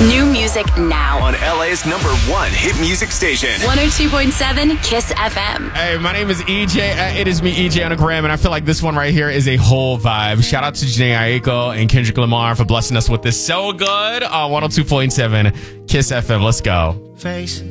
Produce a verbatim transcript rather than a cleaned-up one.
New music now. On L A's number one hit music station. one oh two point seven Kiss F M. Hey, my name is E J. Uh, it is me, E J on the gram, and I feel like this one right here is a whole vibe. Shout out to Janae Aiko and Kendrick Lamar for blessing us with this so good on one oh two point seven Kiss F M. Let's go. Face